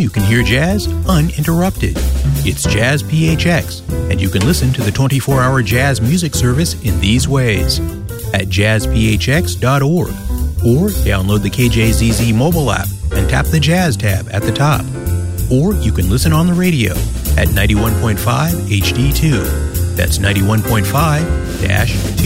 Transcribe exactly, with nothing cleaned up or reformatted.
you can hear jazz uninterrupted. It's Jazz P H X, and you can listen to the twenty-four hour jazz music service in these ways: at jazz p h x dot org, or download the K J Z Z mobile app and tap the Jazz tab at the top. Or you can listen on the radio at ninety-one point five H D two. That's ninety-one point five dash two.